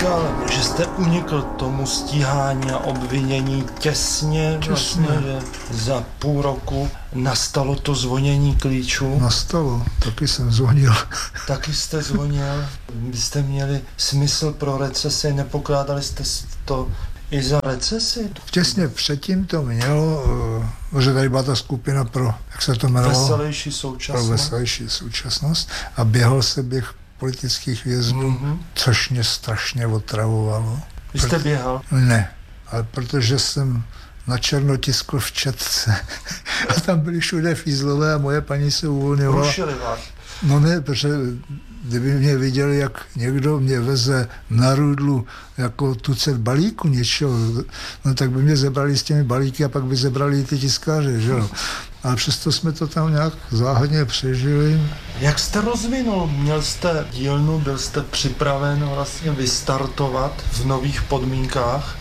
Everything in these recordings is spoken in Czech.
říkal, že jste unikl tomu stíhání a obvinění těsně. Vlastně, že za půl roku nastalo to zvonění klíčů. Nastalo, taky jsem zvonil. Taky jste zvonil, vy jste měli smysl pro recesi, nepokládali jste to i za recesi? Těsně předtím to mělo, že tady byla ta skupina pro, jak se to jmenovalo? Veselější současnost. Pro veselější současnost a běhal se běh politických vězňů, což mě strašně otravovalo. Vy jste běhal? Ne, ale protože jsem na černo tiskl v Četce a tam byly všude fízlové a moje paní se uvolňovala. Rušili vás? No ne, protože kdyby mě viděli, jak někdo mě veze na rudlu jako tucet balíku něčeho, no tak by mě zebrali s těmi balíky a pak by zebrali ty tiskáře, že jo. Ale přesto jsme to tam nějak záhadně přežili. Jak jste rozvinul? Měl jste dílnu, byl jste připraven vlastně vystartovat v nových podmínkách?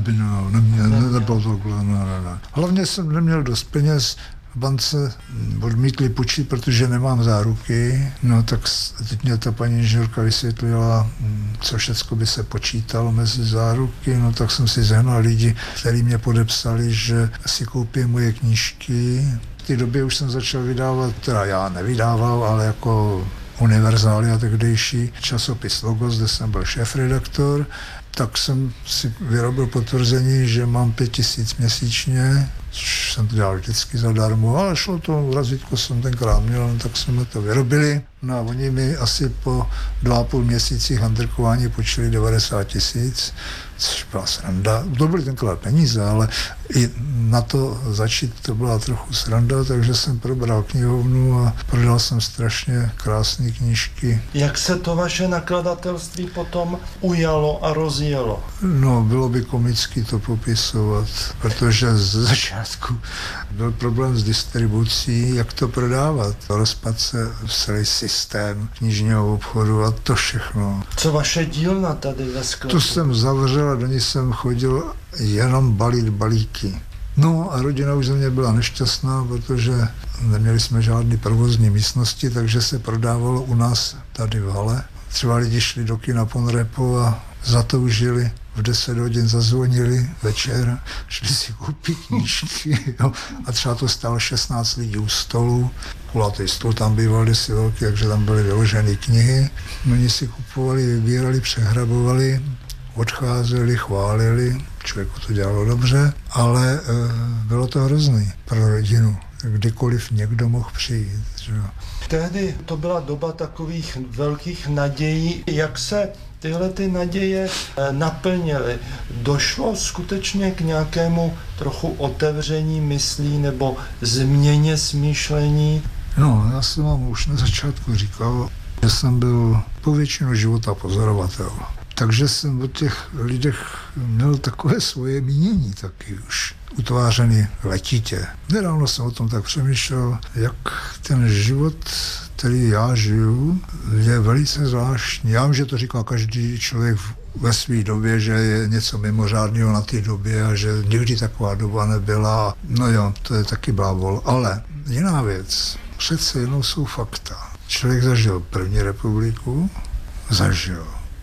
Nebylo takhle, ne. Hlavně jsem neměl dost peněz, v bance odmítli půjčit, protože nemám záruky. No tak teď mě ta paní inženýrka vysvětlila, co všecko by se počítalo mezi záruky. No tak jsem si zehnal lidi, kteří mě podepsali, že si koupí moje knížky. V té době už jsem začal vydávat, teda já nevydával, ale jako univerzály a tehdejší časopis Logos, kde jsem byl šéfredaktor. Tak jsem si vyrobil potvrzení, že mám 5 000 měsíčně, což jsem to dělal vždycky zadarmo, ale šlo to, razítko jsem tenkrát měl, tak jsme to vyrobili. No a oni mi asi po 2,5 měsíci handrkování počili 90 000, což byla sranda. To byly tenkrát peníze, ale i na to začít to byla trochu sranda, takže jsem probral knihovnu a prodal jsem strašně krásné knížky. Jak se to vaše nakladatelství potom ujalo a rozjelo? No, bylo by komicky to popisovat, protože z začátku byl problém s distribucí, jak to prodávat. Rozpad se celý systém knižního obchodu a to všechno. Co vaše dílna tady ve sklepu? To jsem zavřel a do ní jsem chodil jenom balit balíky. No a rodina už ze mě byla nešťastná, protože neměli jsme žádné provozní místnosti, takže se prodávalo u nás tady v hale. Třeba lidi šli do kina Ponrepo a zatoužili, v 10 hodin zazvonili večer, šli si koupit knížky, jo, a třeba to stálo 16 lidí u stolu, kulatý stůl tam býval kdysi velký, takže tam byly vyložené knihy. Oni si kupovali, vybírali, přehrabovali, odcházeli, chválili, člověku to dělalo dobře, ale bylo to hrozný pro rodinu. Kdykoliv někdo mohl přijít. Že? Tehdy to byla doba takových velkých nadějí. Jak se tyhle ty naděje naplnily? Došlo skutečně k nějakému trochu otevření myslí nebo změně smýšlení? No, já jsem vám už na začátku říkal, že jsem byl po většinu života pozorovatel. Takže jsem o těch lidech měl takové svoje mínění taky už utvářený letitě. Nedávno jsem o tom tak přemýšlel, jak ten život, který já žiju, je velice zvláštní. Já vím, že to říká každý člověk ve své době, že je něco mimořádného na té době a že nikdy taková doba nebyla. No jo, to je taky blábol. Ale jiná věc, přece jenom jsou fakta. Člověk zažil první republiku, zažil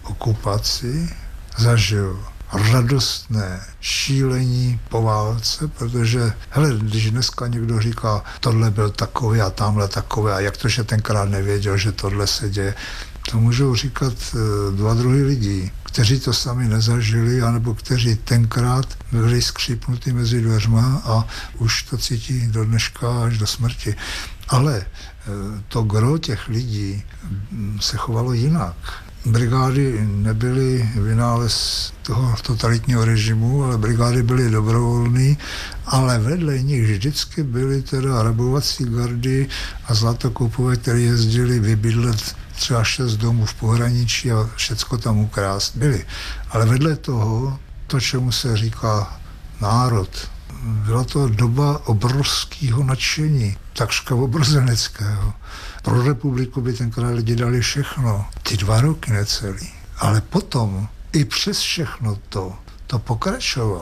okupaci, zažil radostné šílení po válce, protože, hele, když dneska někdo říká, tohle byl takový a tamhle takový a jak to, že tenkrát nevěděl, že tohle se děje, to můžou říkat dva druhy lidí, kteří to sami nezažili, anebo kteří tenkrát byli skřípnutí mezi dveřma a už to cítí do dneška až do smrti. Ale to gro těch lidí se chovalo jinak. Brigády nebyly vynález toho totalitního režimu, ale brigády byly dobrovolné, ale vedle nich vždycky byly teda rabovací gardy a zlatokopové, které jezdili vybydlet třeba 6 domů v pohraničí a všecko tam ukrást. Byly. Ale vedle toho, to, čemu se říká národ, byla to doba obrovského nadšení, takřka obrozeneckého. Pro republiku by tenkrát lidi dali všechno. Ty 2 roky necelý. Ale potom i přes všechno to pokračovalo.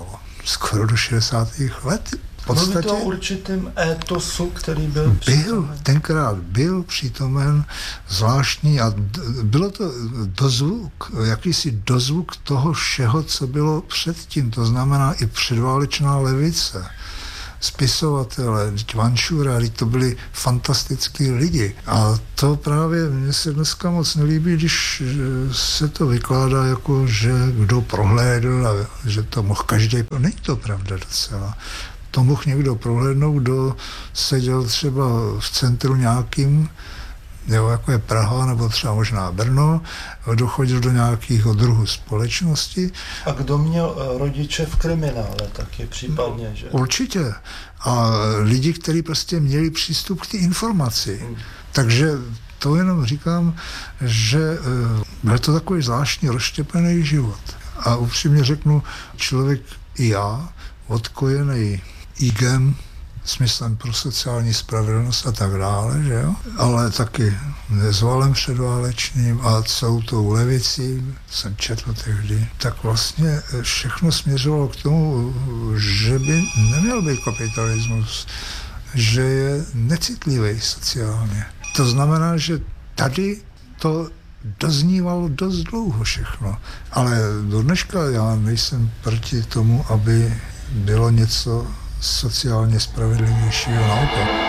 skoro do 60. let. V podstatě mluvíte o určitém étosu, který byl tenkrát byl přítomen zvláštní a bylo to dozvuk, jakýsi dozvuk toho všeho, co bylo předtím, to znamená i předválečná levice. Spisovatelé, Vančura, to byli fantastický lidi. A to právě mně se dneska moc nelíbí, když se to vykládá jako, že kdo prohlédl a že to mohl každý. Není to pravda docela. To mohl někdo prohlédnout, kdo seděl třeba v centru nějakým, jako je Praha nebo třeba možná Brno, dochodil do nějakého druhu společnosti. A kdo měl rodiče v kriminále taky případně, že? Určitě. A lidi, kteří prostě měli přístup k té informaci. Takže to jenom říkám, že byl to takový zvláštní rozštěpený život. A upřímně řeknu, člověk i já, odkojený IGem, smyslem pro sociální spravedlnost a tak dále, že jo? Ale taky nezvalem předválečným a celou tou levicí, jsem četl tehdy, tak vlastně všechno směřovalo k tomu, že by neměl být kapitalismus, že je necitlivý sociálně. To znamená, že tady to doznívalo dost dlouho všechno. Ale do dneška já nejsem proti tomu, aby bylo něco sociálně spravedlivějšího, naopak.